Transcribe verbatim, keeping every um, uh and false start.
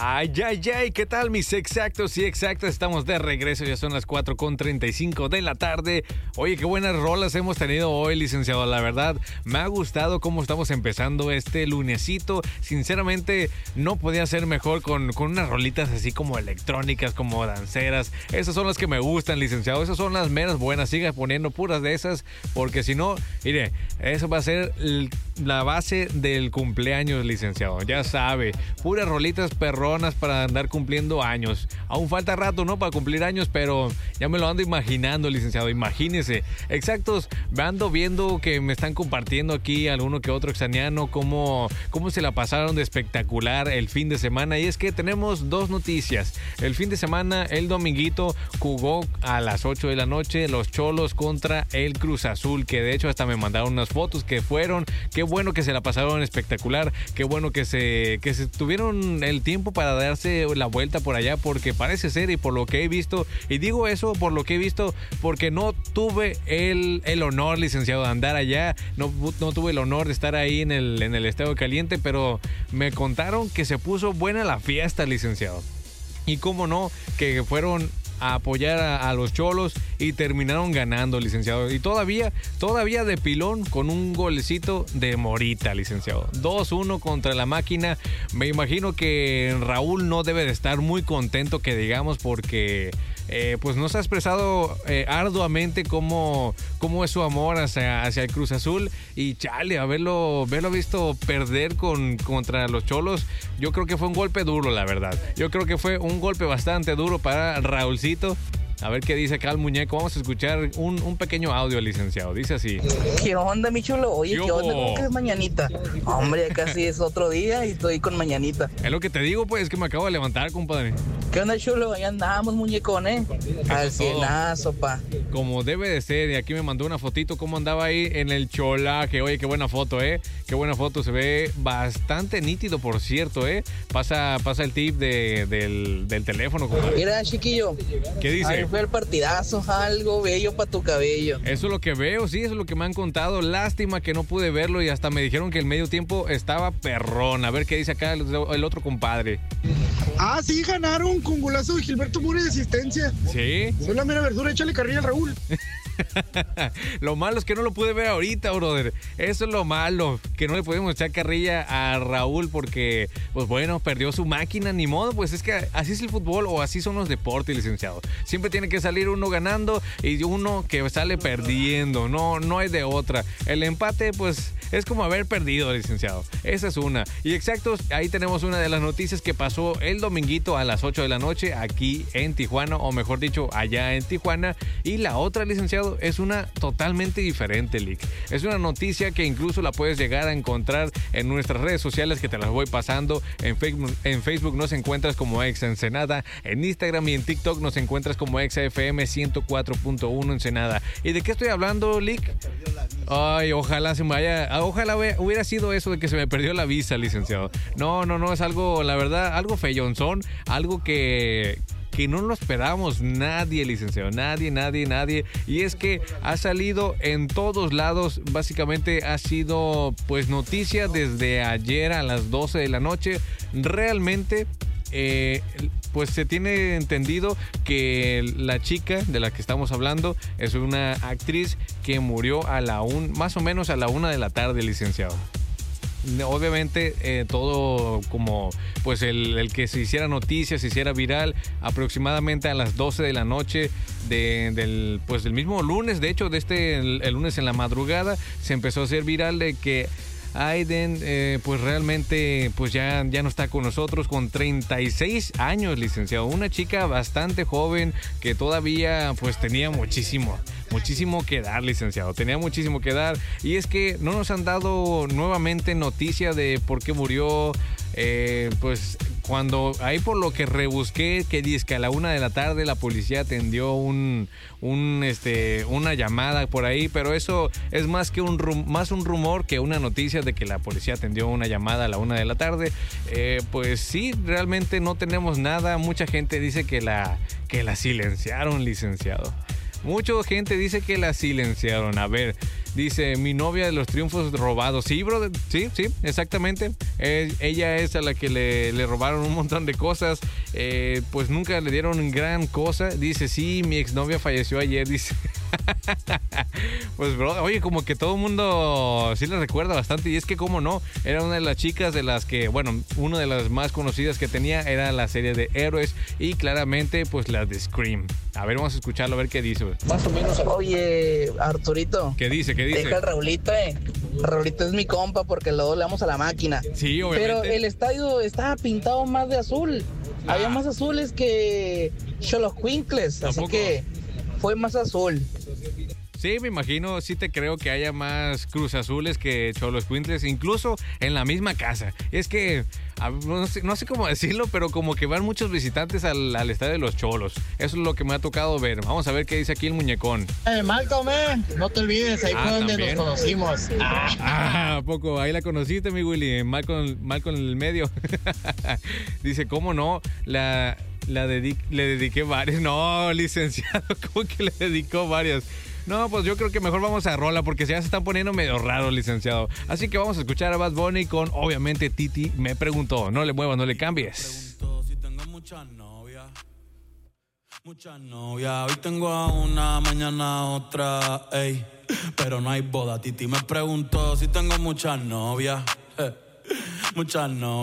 Ay, ay, ay, ¿qué tal mis exactos y exactas? Estamos de regreso, ya son las cuatro con treinta y cinco de la tarde. Oye, qué buenas rolas hemos tenido hoy, licenciado. La verdad, me ha gustado cómo estamos empezando este lunesito. Sinceramente, no podía ser mejor con, con unas rolitas así como electrónicas, como danceras. Esas son las que me gustan, licenciado. Esas son las meras buenas. Siga poniendo puras de esas, porque si no, mire, eso va a ser el, la base del cumpleaños, licenciado. Ya sabe, puras rolitas perronas para andar cumpliendo años. Aún falta rato, ¿no? Para cumplir años, pero ya me lo ando imaginando, licenciado. Imagínese. Exactos, ando viendo que me están compartiendo aquí alguno que otro exaniano cómo, cómo se la pasaron de espectacular el fin de semana. Y es que tenemos dos noticias. El fin de semana, el dominguito, jugó a las ocho de la noche los Cholos contra el Cruz Azul, que de hecho hasta me mandaron unas fotos que fueron. Qué bueno que se la pasaron espectacular. Qué bueno que se, que se tuvieron el tiempo para darse la vuelta por allá, porque parece ser, y por lo que he visto, y digo eso por lo que he visto porque no tuve el, el honor, licenciado, de andar allá, no, no tuve el honor de estar ahí en el, en el Estadio Caliente, pero me contaron que se puso buena la fiesta, licenciado. Y cómo no, que fueron a apoyar a, a los Cholos y terminaron ganando, licenciado. Y todavía, todavía de pilón con un golecito de Morita, licenciado. dos uno contra la máquina. Me imagino que Raúl no debe de estar muy contento, que digamos, porque eh, pues nos ha expresado eh, arduamente cómo, cómo es su amor hacia, hacia el Cruz Azul. Y chale, haberlo, haberlo visto perder con, contra los Cholos, yo creo que fue un golpe duro, la verdad. Yo creo que fue un golpe bastante duro para Raúl. A ver qué dice acá el muñeco. Vamos a escuchar un, un pequeño audio, licenciado. Dice así. ¿Qué onda, mi chulo? Oye, ¿qué onda? ¿Cómo que es mañanita? Hombre, casi es otro día y estoy con mañanita. Es lo que te digo, pues, que me acabo de levantar, compadre. ¿Qué onda, chulo? Ahí andamos, muñecón, ¿eh? Al cienazo, pa. Como debe de ser. Y aquí me mandó una fotito cómo andaba ahí en el cholaje. Oye, qué buena foto, ¿eh? Qué buena foto. Se ve bastante nítido, por cierto, ¿eh? Pasa, pasa el tip de, del, del teléfono, compadre. Mira, chiquillo. ¿Qué dice? Ahí fue el partidazo, algo bello para tu cabello. Eso es lo que veo, sí, eso es lo que me han contado. Lástima que no pude verlo y hasta me dijeron que el medio tiempo estaba perrón. A ver qué dice acá el, el otro compadre. Ah, sí, ganaron con golazo de Gilberto Muri de asistencia. Sí. Son la mera verdura, échale carrilla al Raúl. Lo malo es que no lo pude ver ahorita, brother. Eso es lo malo, que no le podemos echar carrilla a Raúl porque, pues bueno, perdió su máquina, ni modo. Pues es que así es el fútbol o así son los deportes, licenciado. Siempre tiene que salir uno ganando y uno que sale perdiendo. No, no hay de otra. El empate, pues, es como haber perdido, licenciado. Esa es una. Y exactos, ahí tenemos una de las noticias que pasó el dominguito a las ocho de la noche aquí en Tijuana, o mejor dicho, allá en Tijuana. Y la otra, licenciado, es una totalmente diferente, Lick. Es una noticia que incluso la puedes llegar a encontrar en nuestras redes sociales, que te las voy pasando. En Facebook, en Facebook nos encuentras como Exa Ensenada, en Instagram y en TikTok nos encuentras como Exa F M ciento cuatro punto uno Ensenada. ¿Y de qué estoy hablando, Lick? Ay, ojalá se me vaya, ojalá hubiera sido eso de que se me perdió la visa, licenciado. No, no, no, es algo, la verdad, algo feyonzón, algo que... que no lo esperábamos nadie, licenciado, nadie, nadie, nadie, y es que ha salido en todos lados. Básicamente ha sido pues noticia desde ayer a las doce de la noche. Realmente eh, pues se tiene entendido que la chica de la que estamos hablando es una actriz que murió a la un, más o menos a la una de la tarde, licenciado. Obviamente eh, todo como pues el, el que se hiciera noticia, se hiciera viral aproximadamente a las doce de la noche de, del pues del mismo lunes. De hecho, de este el, el lunes en la madrugada se empezó a hacer viral de que Aiden eh, pues realmente pues ya, ya no está con nosotros, con treinta y seis años, licenciado. Una chica bastante joven que todavía pues tenía muchísimo muchísimo que dar, licenciado. Tenía muchísimo que dar. Y es que no nos han dado nuevamente noticia de por qué murió. Eh, pues cuando ahí por lo que rebusqué, que dice que a la una de la tarde la policía atendió un, un este una llamada por ahí, pero eso es más que un rum, más un rumor que una noticia de que la policía atendió una llamada a la una de la tarde. Eh, pues sí, realmente no tenemos nada. Mucha gente dice que la que la silenciaron, licenciado. Mucha gente dice que la silenciaron. A ver, dice, mi novia de los triunfos robados. Sí, brother, sí, sí, exactamente. Eh, ella es a la que le, le robaron un montón de cosas. Eh, pues nunca le dieron gran cosa. Dice, sí, mi exnovia falleció ayer, dice. Pues, bro, oye, como que todo el mundo sí la recuerda bastante. Y es que, cómo no, era una de las chicas de las que, bueno, una de las más conocidas que tenía era la serie de Héroes. Y claramente, pues, la de Scream. A ver, vamos a escucharlo, a ver qué dice. Más o menos. Oye, Arturito. ¿Qué dice? ¿Qué dice? Deja el Raulito, eh. Raulito es mi compa porque luego le damos a la máquina. Sí, obviamente. Pero el estadio estaba pintado más de azul. Ah. Había más azules que Xoloscuincles. Así que fue más azul. Sí, me imagino, sí te creo que haya más Cruz Azules que Xoloscuincles, incluso en la misma casa. Es que, no sé, no sé cómo decirlo, pero como que van muchos visitantes al, al estadio de los Cholos. Eso es lo que me ha tocado ver. Vamos a ver qué dice aquí el muñecón. Eh, Malcolm, eh, no te olvides, ahí ah, fue donde ¿también? Nos conocimos. Ah, ah, ¿a poco? Ahí la conociste, mi Willy, Malcolm, Malcolm en el medio. Dice, ¿cómo no? La, la dedic- le dediqué varias. No, licenciado, ¿cómo que le dedicó varias? No, pues yo creo que mejor vamos a rola porque ya se están poniendo medio raros, licenciado. Así que vamos a escuchar a Bad Bunny con, obviamente, Titi me preguntó. No le muevas, no le cambies. Me preguntó si tengo muchas novias. Muchas novias. Hoy tengo a una, mañana a otra, ey. Pero no hay boda. Titi me preguntó si tengo muchas novias. Muchas novias.